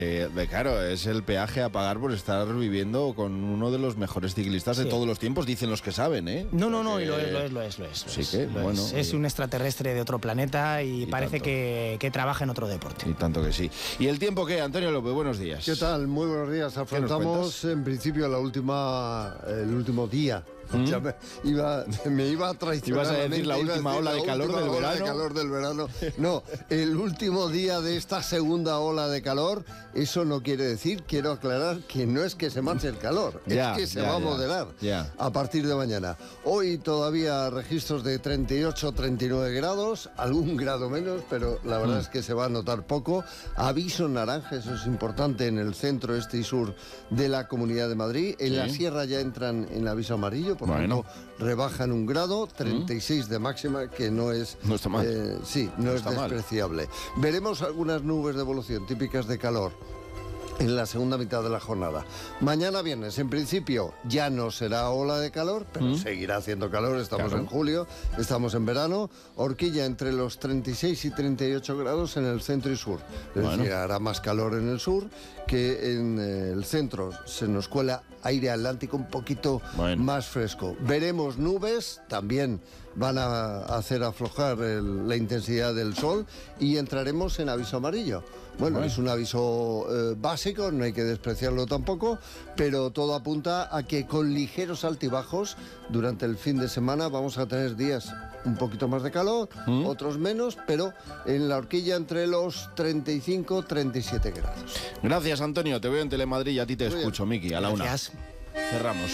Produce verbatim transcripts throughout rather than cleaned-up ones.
Eh, claro, es el peaje a pagar por estar viviendo con uno de los mejores ciclistas Sí. de todos los tiempos, dicen los que saben, ¿eh? No, no, no, Porque- y lo es, lo es, lo es. Lo es, Sí lo es, que, lo bueno, es. Es eh, un extraterrestre de otro planeta y, y parece tanto. que, que trabaja en otro deporte. Y tanto que sí. ¿Y el tiempo qué, Antonio López? Buenos días. ¿Qué tal? Muy buenos días. Afrontamos cuentas? en principio la última, el último día. ¿Mm? Ya me, iba, me iba a traicionar. Ibas a decir mente, la iba a última decir ola la de calor última del ola verano. de calor del verano. No, el último día de esta segunda ola de calor. Eso no quiere decir, quiero aclarar, que no es que se marche el calor, Ya, es que se ya, va a ya, moderar ya. a partir de mañana. Hoy todavía registros de treinta y ocho, treinta y nueve grados, algún grado menos, pero la verdad Mm. es que se va a notar poco. Aviso naranja, eso es importante, en el centro, este y sur de la Comunidad de Madrid. En Sí. la sierra ya entran en aviso amarillo, por Bueno. tanto rebajan un grado, treinta y seis de máxima, que no es... No está mal. eh, sí, no, No es está mal. despreciable. Veremos algunas nubes de evolución típicas de calor en la segunda mitad de la jornada. Mañana viernes, en principio, ya no será ola de calor, pero ¿Mm? seguirá haciendo calor. Estamos Claro. en julio, estamos en verano. Horquilla entre los treinta y seis y treinta y ocho grados en el centro y sur. Es Bueno. decir, hará más calor en el sur que en eh, el centro. Se nos cuela aire atlántico un poquito Bueno. más fresco. Veremos nubes, también van a hacer aflojar el- la intensidad del sol y entraremos en aviso amarillo. Bueno, Bueno. es un aviso eh, básico, no hay que despreciarlo tampoco, pero todo apunta a que con ligeros altibajos durante el fin de semana vamos a tener días un poquito más de calor, ¿Mm? otros menos, pero en la horquilla entre los treinta y cinco y treinta y siete grados. Gracias, Antonio. Te veo en Telemadrid y a ti te Muy bien. escucho, Miki, a la una. Gracias. Cerramos.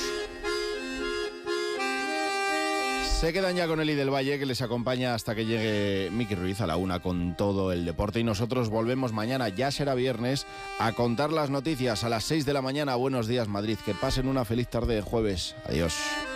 Se quedan ya con Eli del Valle, que les acompaña hasta que llegue Miki Ruiz a la una con todo el deporte. Y nosotros volvemos mañana, ya será viernes, a contar las noticias a las seis de la mañana. Buenos días, Madrid. Que pasen una feliz tarde de jueves. Adiós.